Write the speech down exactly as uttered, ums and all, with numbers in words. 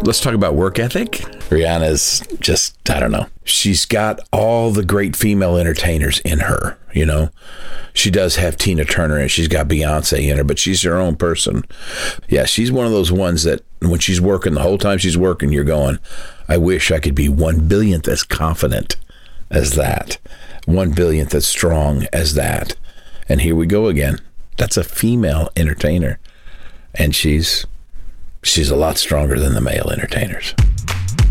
let's talk about work ethic. Rihanna's just, I don't know. She's got all the great female entertainers in her, you know. She does have Tina Turner and she's got Beyonce in her, but she's her own person. Yeah, she's one of those ones that when she's working, the whole time she's working, you're going, I wish I could be one billionth as confident as that. One billionth as strong as that. And here we go again. That's a female entertainer. And she's she's a lot stronger than the male entertainers.